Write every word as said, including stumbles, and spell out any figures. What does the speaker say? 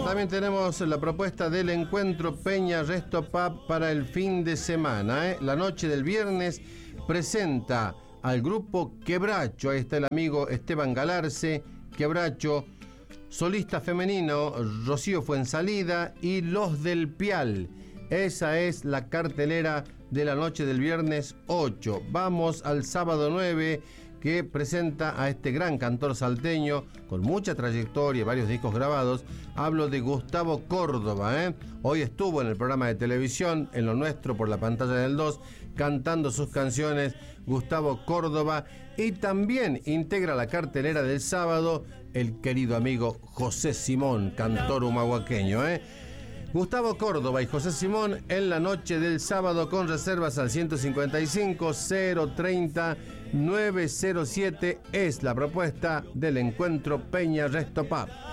también tenemos la propuesta del encuentro Peña Resto Pub para el fin de semana. ¿eh? La noche del viernes presenta al grupo Quebracho. Ahí está el amigo Esteban Galarce, Quebracho, solista femenino Rocío Fuensalida y Los del Pial. Esa es la cartelera de la noche del viernes ocho. Vamos al sábado nueve, que presenta a este gran cantor salteño con mucha trayectoria y varios discos grabados. Hablo de Gustavo Córdoba. ¿eh? Hoy estuvo en el programa de televisión, en Lo Nuestro, por la pantalla del dos, cantando sus canciones Gustavo Córdoba. Y también integra la cartelera del sábado el querido amigo José Simón, cantor humahuaqueño. ¿eh? Gustavo Córdoba y José Simón en la noche del sábado, con reservas al ciento cincuenta y cinco, cero treinta, nueve cero siete. Es la propuesta del encuentro Peña Resto Pub.